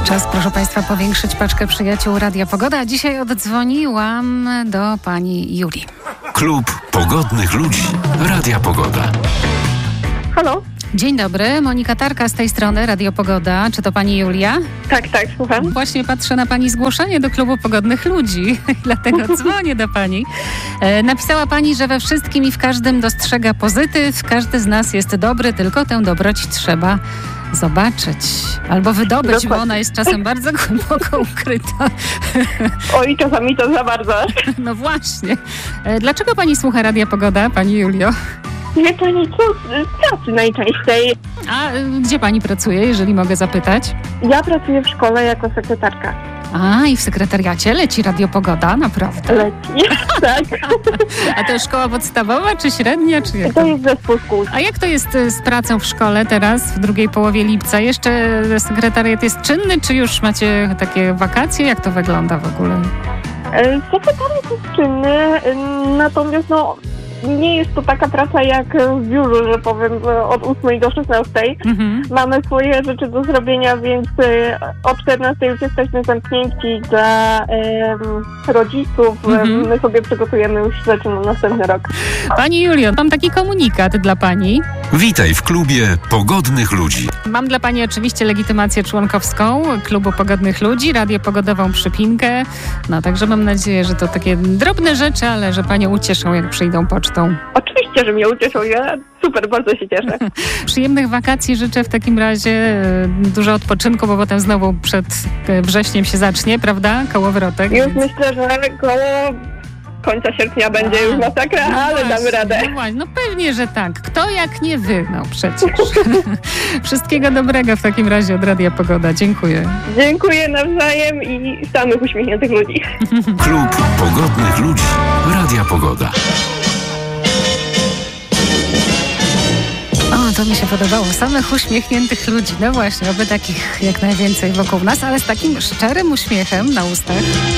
Czas, proszę Państwa, powiększyć paczkę przyjaciół Radia Pogoda. A dzisiaj oddzwoniłam do pani Julii. Klub Pogodnych Ludzi Radia Pogoda. Halo? Dzień dobry, Monika Tarka z tej strony, Radio Pogoda. Czy to pani Julia? Tak, słucham. Właśnie patrzę na pani zgłoszenie do Klubu Pogodnych Ludzi, dlatego dzwonię do pani. Napisała pani, że we wszystkim i w każdym dostrzega pozytyw. Każdy z nas jest dobry, tylko tę dobroć trzeba zobaczyć albo wydobyć, Dokładnie. bo ona jest czasem bardzo głęboko ukryta. Oj, czasami to za bardzo. No właśnie. Dlaczego pani słucha Radia Pogoda, pani Julio? Wie pani co? Z pracy najczęściej. A gdzie pani pracuje, jeżeli mogę zapytać? Ja pracuję w szkole jako sekretarka. A, i w sekretariacie leci Radio Pogoda, naprawdę. Leci. Tak. A to jest szkoła podstawowa, czy średnia, czy jak? To jest zespół szkół. A jak to jest z pracą w szkole teraz, w drugiej połowie lipca? Jeszcze sekretariat jest czynny, czy już macie takie wakacje? Jak to wygląda w ogóle? Sekretariat jest czynny, natomiast nie jest to taka praca jak w biurze, że powiem, od 8 do 16. Mamy swoje rzeczy do zrobienia, więc o 14 już jesteśmy zamknięci dla rodziców. My sobie przygotujemy już rzeczy na następny rok. Pani Julio, mam taki komunikat dla pani. Witaj w klubie Pogodnych Ludzi. Mam dla pani oczywiście legitymację członkowską Klubu Pogodnych Ludzi, radiopogodową przypinkę. No także mam nadzieję, że to takie drobne rzeczy, ale że panią ucieszą, jak przyjdą pocztą. Oczywiście, że mnie ucieszą. Ja super, bardzo się cieszę. Przyjemnych wakacji życzę w takim razie, dużo odpoczynku, bo potem znowu przed wrześniem się zacznie, prawda? Kołowrotek. Już myślę, że koło końca sierpnia będzie już masakra, ale damy radę. No właśnie, no pewnie, że tak. Kto jak nie wy, no przecież. Wszystkiego dobrego w takim razie od Radia Pogoda. Dziękuję. Dziękuję nawzajem i samych uśmiechniętych ludzi. Klub Pogodnych Ludzi Radia Pogoda. O, to mi się podobało. Samych uśmiechniętych ludzi. No właśnie, oby takich jak najwięcej wokół nas, ale z takim szczerym uśmiechem na ustach.